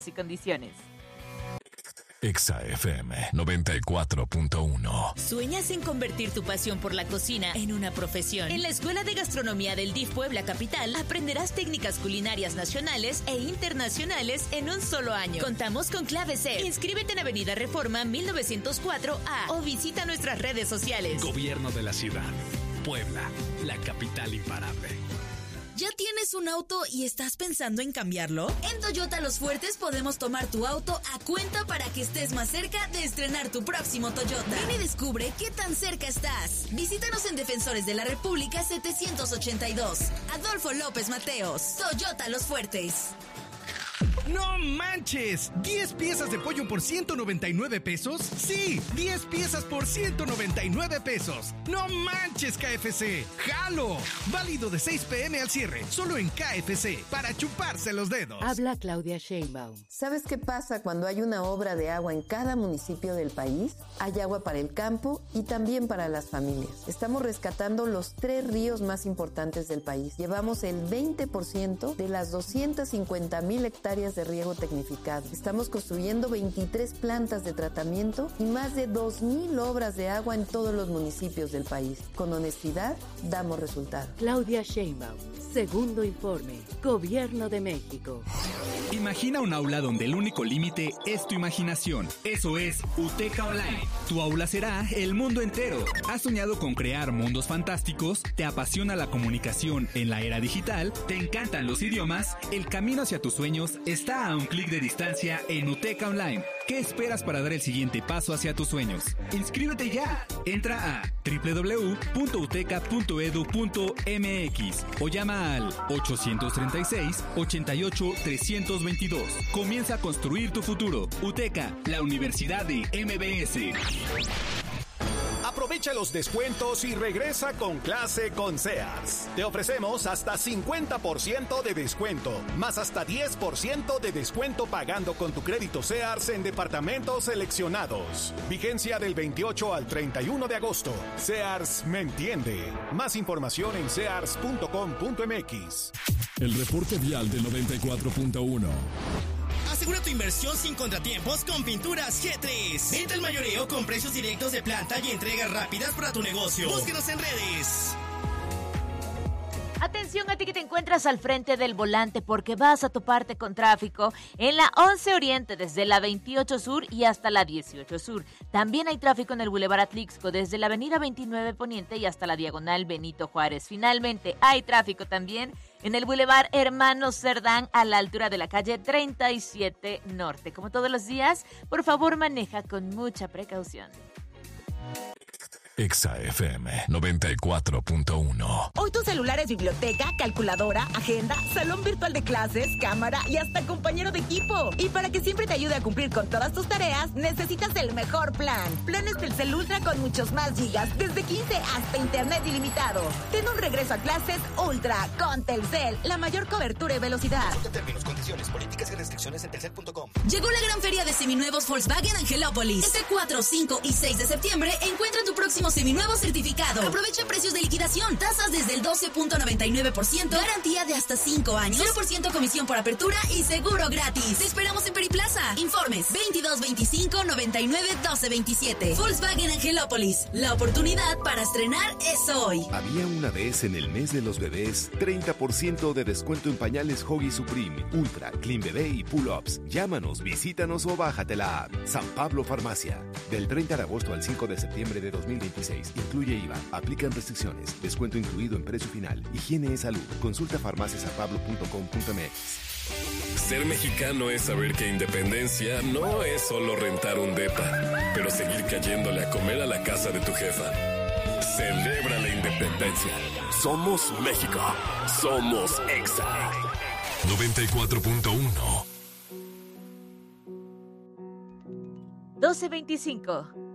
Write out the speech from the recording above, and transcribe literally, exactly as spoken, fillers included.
y condiciones. Exa F M noventa y cuatro punto uno. ¿Sueñas en convertir tu pasión por la cocina en una profesión? En la Escuela de Gastronomía del D I F Puebla Capital aprenderás técnicas culinarias nacionales e internacionales en un solo año. Contamos con Clave C. Inscríbete en Avenida Reforma mil novecientos cuatro A o visita nuestras redes sociales. Gobierno de la Ciudad. Puebla, la capital imparable. ¿Ya tienes un auto y estás pensando en cambiarlo? En Toyota Los Fuertes podemos tomar tu auto a cuenta para que estés más cerca de estrenar tu próximo Toyota. Ven y descubre qué tan cerca estás. Visítanos en Defensores de la República setecientos ochenta y dos. Adolfo López Mateos. Toyota Los Fuertes. ¡No manches! ¿diez piezas de pollo por ciento noventa y nueve pesos? ¡Sí! ¡diez piezas por ciento noventa y nueve pesos! ¡No manches, K F C! ¡Jalo! Válido de seis pe eme al cierre, solo en K F C, para chuparse los dedos. Habla Claudia Sheinbaum. ¿Sabes qué pasa cuando hay una obra de agua en cada municipio del país? Hay agua para el campo y también para las familias. Estamos rescatando los tres ríos más importantes del país. Llevamos el veinte por ciento de las doscientas cincuenta mil hectáreas de riego tecnificado. Estamos construyendo veintitrés plantas de tratamiento y más de dos mil obras de agua en todos los municipios del país. Con honestidad, damos resultados. Claudia Sheinbaum, segundo informe, Gobierno de México. Imagina un aula donde el único límite es tu imaginación. Eso es UTECA Online. Tu aula será el mundo entero. ¿Has soñado con crear mundos fantásticos? ¿Te apasiona la comunicación en la era digital? ¿Te encantan los idiomas? El camino hacia tus sueños está a un clic de distancia en UTECA Online. ¿Qué esperas para dar el siguiente paso hacia tus sueños? ¡Inscríbete ya! Entra a doble u doble u doble u punto uteca punto e d u punto m x o llama al ochocientos treinta y seis, ochenta y ocho, trescientos veintidós. Comienza a construir tu futuro. UTECA, la Universidad de M B S. Aprovecha los descuentos y regresa con clase con Sears. Te ofrecemos hasta cincuenta por ciento de descuento, más hasta diez por ciento de descuento pagando con tu crédito Sears en departamentos seleccionados. Vigencia del veintiocho al treinta y uno de agosto. Sears me entiende. Más información en sears punto com punto m x. El reporte vial del noventa y cuatro punto uno. Asegura tu inversión sin contratiempos con Pinturas G tres. Venta al mayoreo con precios directos de planta y entregas rápidas para tu negocio. Búsquenos en redes. Atención a ti que te encuentras al frente del volante porque vas a toparte con tráfico en la once Oriente desde la veintiocho Sur y hasta la dieciocho Sur. También hay tráfico en el Boulevard Atlixco desde la avenida veintinueve Poniente y hasta la diagonal Benito Juárez. Finalmente hay tráfico también en el Boulevard Hermanos Cerdán a la altura de la calle treinta y siete Norte. Como todos los días, por favor maneja con mucha precaución. Exa F M noventa y cuatro punto uno. Hoy tu celular es biblioteca, calculadora, agenda, salón virtual de clases, cámara y hasta compañero de equipo. Y para que siempre te ayude a cumplir con todas tus tareas, necesitas el mejor plan. Planes Telcel Ultra con muchos más gigas, desde quince hasta internet ilimitado. Ten un regreso a clases Ultra con Telcel, la mayor cobertura y velocidad. Consulta términos, condiciones, políticas y restricciones en telcel punto com. Llegó la gran feria de seminuevos Volkswagen Angelópolis. Este cuatro, cinco y seis de septiembre encuentra tu próximo seminuevo certificado. Aprovecha precios de liquidación, tasas desde el doce punto noventa y nueve por ciento, garantía de hasta cinco años, cero por ciento comisión por apertura y seguro gratis. Te esperamos en Periplaza. Informes veintidós veinticinco noventa y nueve doce veintisiete. Volkswagen Angelópolis. La oportunidad para estrenar es hoy. Había una vez en el mes de los bebés treinta por ciento de descuento en pañales Huggy Supreme, Ultra, Clean Bebé y Pull-Ups. Llámanos, visítanos o bájate la app. San Pablo Farmacia. Del treinta de agosto al cinco de septiembre de dos mil veintiséis. Incluye I V A. Aplican restricciones. Descuento incluido en precio final. Higiene y salud. Consulta farmacia san pablo punto com punto m x. Ser mexicano es saber que independencia no es solo rentar un depa, pero seguir cayéndole a comer a la casa de tu jefa. Celebra la independencia. Somos México. Somos Exa. noventa y cuatro punto uno. doce veinticinco.